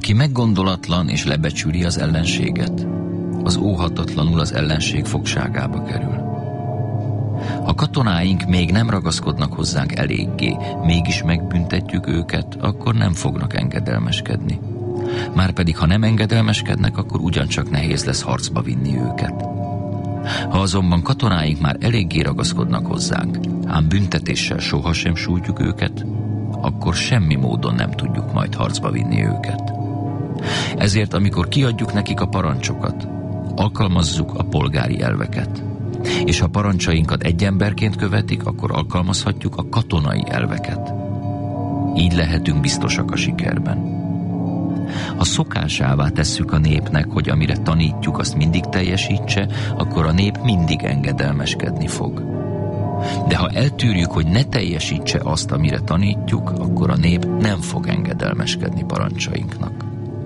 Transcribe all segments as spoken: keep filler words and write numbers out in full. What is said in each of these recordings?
Aki meggondolatlan és lebecsüli az ellenséget, az óhatatlanul az ellenség fogságába kerül. Ha katonáink még nem ragaszkodnak hozzánk eléggé, mégis megbüntetjük őket, akkor nem fognak engedelmeskedni. Márpedig, ha nem engedelmeskednek, akkor ugyancsak nehéz lesz harcba vinni őket. Ha azonban katonáink már eléggé ragaszkodnak hozzánk, ám büntetéssel sohasem sújtjuk őket, akkor semmi módon nem tudjuk majd harcba vinni őket. Ezért, amikor kiadjuk nekik a parancsokat, alkalmazzuk a polgári elveket. És ha parancsainkat egy emberként követik, akkor alkalmazhatjuk a katonai elveket. Így lehetünk biztosak a sikerben. Ha szokásává tesszük a népnek, hogy amire tanítjuk, azt mindig teljesítse, akkor a nép mindig engedelmeskedni fog. De ha eltűrjük, hogy ne teljesítse azt, amire tanítjuk, akkor a nép nem fog engedelmeskedni parancsainknak.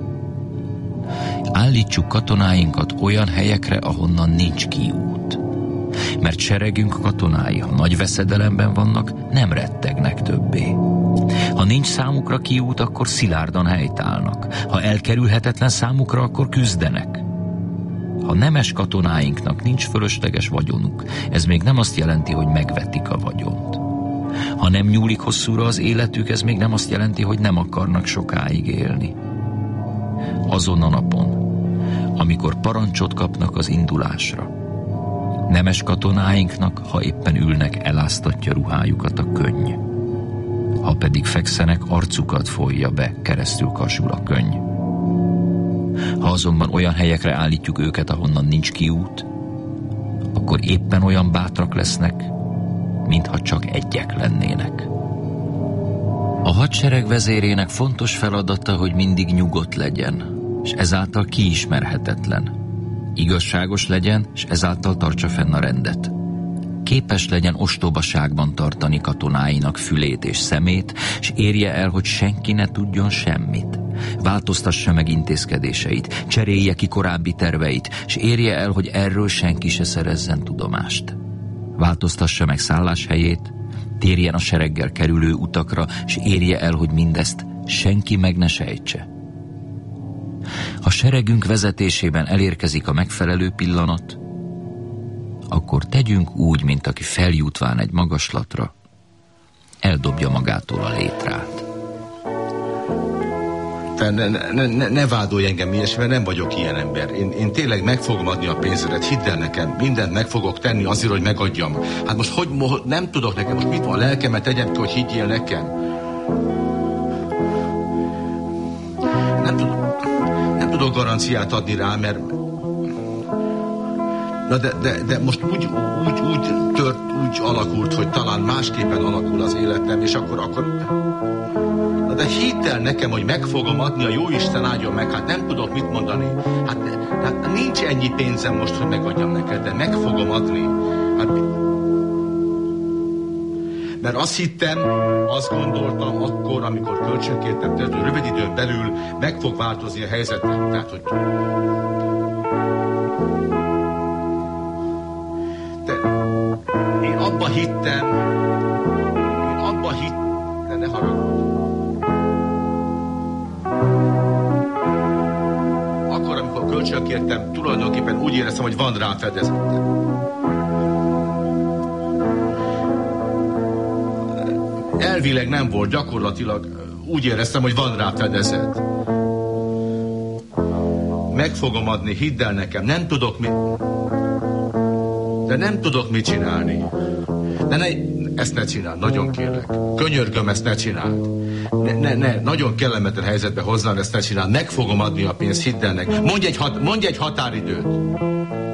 Állítsuk katonáinkat olyan helyekre, ahonnan nincs kiút. Mert seregünk katonái, ha nagy veszedelemben vannak, nem rettegnek többé. Ha nincs számukra kiút, akkor szilárdan helytállnak. Ha elkerülhetetlen számukra, akkor küzdenek. Ha nemes katonáinknak nincs fölösleges vagyonuk, ez még nem azt jelenti, hogy megvetik a vagyont. Ha nem nyúlik hosszúra az életük, ez még nem azt jelenti, hogy nem akarnak sokáig élni. Azon a napon, amikor parancsot kapnak az indulásra, nemes katonáinknak, ha éppen ülnek, eláztatja ruhájukat a könny. Ha pedig fekszenek, arcukat folyja be, keresztül kasul a könny. Ha azonban olyan helyekre állítjuk őket, ahonnan nincs kiút, akkor éppen olyan bátrak lesznek, mintha csak egyek lennének. A hadsereg vezérének fontos feladata, hogy mindig nyugodt legyen, és ezáltal kiismerhetetlen. Igazságos legyen, és ezáltal tartsa fenn a rendet. Képes legyen ostobaságban tartani katonáinak fülét és szemét, és érje el, hogy senki ne tudjon semmit. Változtassa meg intézkedéseit, cserélje ki korábbi terveit, és érje el, hogy erről senki se szerezzen tudomást. Változtassa meg szálláshelyét, térjen a sereggel kerülő utakra, és érje el, hogy mindezt senki meg ne sejtse. Ha seregünk vezetésében elérkezik a megfelelő pillanat, akkor tegyünk úgy, mint aki feljutván egy magaslatra, eldobja magától a létrát. Te ne, ne, ne, ne vádolj engem ilyesmivel, nem vagyok ilyen ember. Én, én tényleg meg fogom adni a pénzedet, hidd el nekem, mindent meg fogok tenni azért, hogy megadjam. Hát most hogy, nem tudok nekem, most mit van, a lelkemet tegyem ki, hogy higgyél nekem. Nem tudok, nem tudok garanciát adni rá, mert na de, de, de most úgy, úgy, úgy tört, úgy alakult, hogy talán másképpen alakul az életem, és akkor, akkor... Na de hidd el nekem, hogy meg fogom adni, a jóisten áldjon meg, hát nem tudok mit mondani. Hát, hát nincs ennyi pénzem most, hogy megadjam neked, de meg fogom adni. Hát, mert azt hittem, azt gondoltam akkor, amikor kölcsönkértem, tehát rövid időn belül meg fog változni a helyzetem. Tehát, hogy... Én abba hittem, én abba hittem, de ne haragudj. Akkor, amikor kölcsönkértem, tulajdonképpen úgy éreztem, hogy van rá fedezetem. Elvileg nem volt, gyakorlatilag úgy éreztem, hogy van rá fedezet. Meg fogom adni, hidd el nekem, nem tudok mit... De nem tudok mit csinálni. De ne, ezt ne csináld, nagyon kérlek. Könyörgöm, ezt ne csináld. Ne, ne, ne, nagyon kellemetlen helyzetbe hozzám, ezt ne csináld. Meg fogom adni a pénzt, hidd el nekem. Mondj egy, hat, mondj egy határidőt.